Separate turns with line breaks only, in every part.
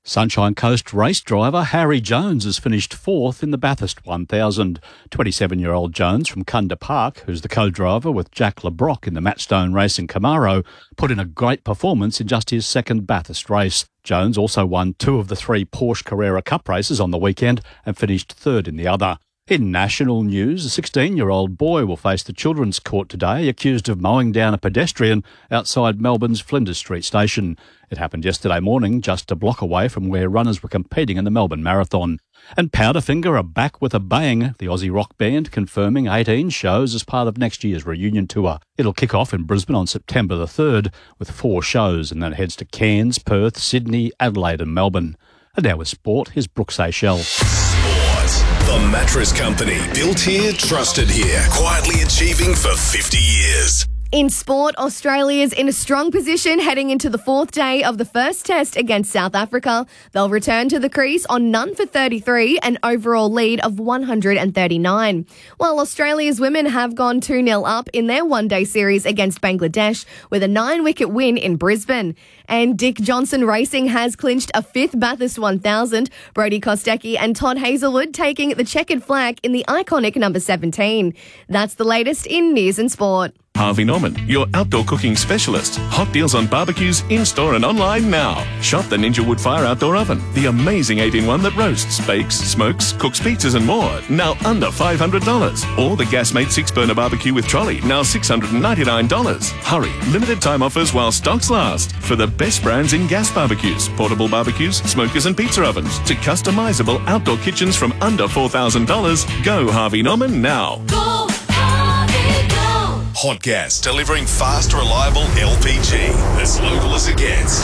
Sunshine Coast race driver Harry Jones has finished fourth in the Bathurst 1000. 27-year-old Jones from Kunda Park, who's the co-driver with Jack LeBrock in the Matchstone Racing Camaro, put in a great performance in just his second Bathurst race. Jones also won 2 of the 3 Porsche Carrera Cup races on the weekend and finished third in the other. In national news, a 16-year-old boy will face the Children's Court today, accused of mowing down a pedestrian outside Melbourne's Flinders Street station. It happened yesterday morning, just a block away from where runners were competing in the Melbourne Marathon. And Powderfinger are back with a bang, the Aussie rock band confirming 18 shows as part of next year's reunion tour. It'll kick off in Brisbane on September the 3rd with 4 shows, and then it heads to Cairns, Perth, Sydney, Adelaide and Melbourne. And now with sport, here's Brooks Seychelles.
The Mattress Company. Built here, trusted here. Quietly achieving for 50 years.
In sport, Australia's in a strong position heading into the 4th day of the first test against South Africa. They'll return to the crease on none for 33, an overall lead of 139. While Australia's women have gone 2-0 up in their one-day series against Bangladesh with a 9-wicket win in Brisbane. And Dick Johnson Racing has clinched a 5th Bathurst 1000, Brodie Kostecki and Todd Hazelwood taking the checkered flag in the iconic number 17. That's the latest in news and sport.
Harvey Norman, your outdoor cooking specialist. Hot deals on barbecues in-store and online now. Shop the Ninja Woodfire Outdoor Oven, the amazing 8-in-1 that roasts, bakes, smokes, cooks pizzas and more, now under $500. Or the Gasmate 6-burner barbecue with trolley, now $699. Hurry, limited time offers while stocks last. For the best brands in gas barbecues, portable barbecues, smokers and pizza ovens, to customizable outdoor kitchens from under $4,000, go Harvey Norman now.
Go Harvey, go!
Hot Gas, delivering fast, reliable LPG. As local as it gets.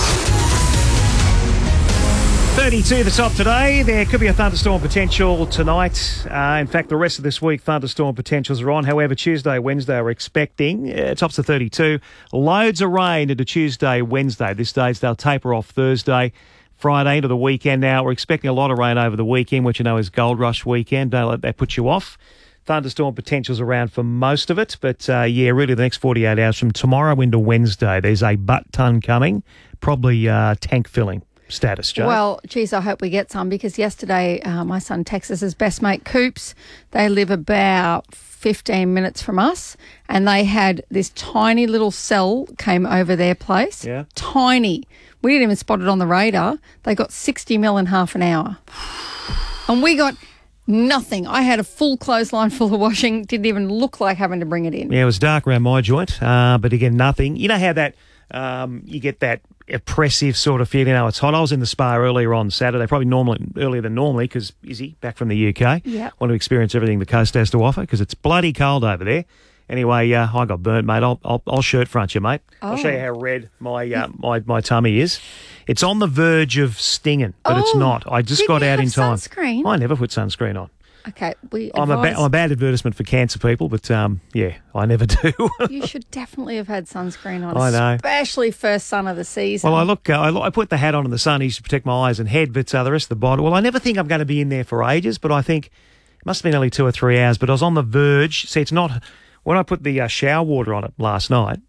32 the top today. There could be a thunderstorm potential tonight. In fact, the rest of this week, thunderstorm potentials are on. However, Tuesday, Wednesday, we're expecting tops to 32. Loads of rain into Tuesday, Wednesday. At this stage, they'll taper off Thursday, Friday into the weekend. Now, we're expecting a lot of rain over the weekend, which you know is Gold Rush weekend. Don't let that put you off. Thunderstorm potentials around for most of it. But, really the next 48 hours from tomorrow into Wednesday, there's a butt-ton coming, probably tank filling status, Joe.
Well, geez, I hope we get some because yesterday my son texted his best mate Coops. They live about 15 minutes from us and they had this tiny little cell came over their place.
Yeah.
Tiny. We didn't even spot it on the radar. They got 60 mil in half an hour. And we got nothing. I had a full clothesline full of washing. Didn't even look like having to bring it in.
Yeah, it was dark around my joint, but again, nothing. You know how that you get that oppressive sort of feeling. You know, it's hot. I was in the spa earlier on Saturday, earlier than normally because Izzy, back from the UK, want to experience everything the coast has to offer because it's bloody cold over there. Anyway, I got burnt, mate. I'll shirt front you, mate. I'll show you how red my tummy is. It's on the verge of stinging, but it's not. I just got out in time.
Sunscreen?
I never put sunscreen on.
Okay,
I'm a bad advertisement for cancer people, but I never do.
You should definitely have had sunscreen on.
I know,
especially first sun of the season.
Well, I put the hat on in the sun to protect my eyes and head, but the rest of the body. Well, I never think I'm going to be in there for ages, but I think it must have been only 2 or 3 hours. But I was on the verge. See, it's not when I put the shower water on it last night.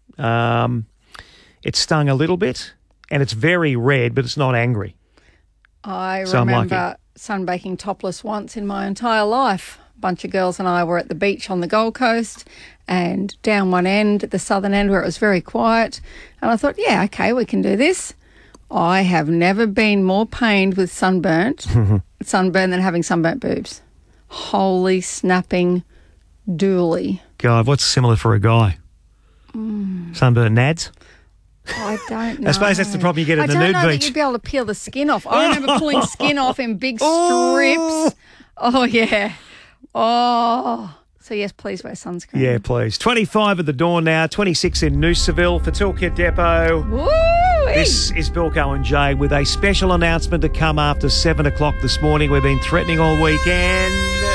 It stung a little bit, and it's very red, but it's not angry.
I remember sunbaking topless once in my entire life. A bunch of girls and I were at the beach on the Gold Coast and down one end, the southern end where it was very quiet. And I thought, yeah, okay, we can do this. I have never been more pained with sunburn than having sunburnt boobs. Holy snapping dooly.
God, what's similar for a guy? Sunburnt nads?
I don't know.
I suppose that's the problem you get at the nude beach.
I don't know that you'd be able to peel the skin off. I remember pulling skin off in big strips. Oh, yeah. Oh. So, yes, please wear sunscreen.
Yeah, please. 25 at the door now, 26 in Noosaville for Toolkit Depot.
Woo!
This is Bilko and Jay with a special announcement to come after 7 o'clock this morning. We've been threatening all weekend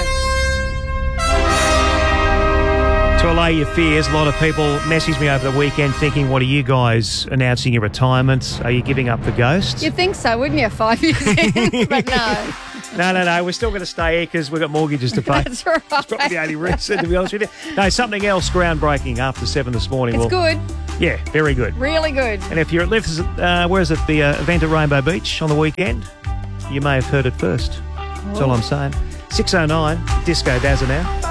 to allay your fears. A lot of people messaged me over the weekend thinking, what are you guys announcing your retirement? Are you giving up the ghosts?
You'd think so, wouldn't you, 5 years in? But no.
No. We're still going to stay here because we've got mortgages to pay.
That's right.
That's probably the only reason, to be honest with you. No, something else groundbreaking after 7 this morning.
It's good.
Yeah, very good.
Really good.
And if you're at where is it, the event at Rainbow Beach on the weekend? you may have heard it first. That's all I'm saying. 6:09, Disco Dazza now.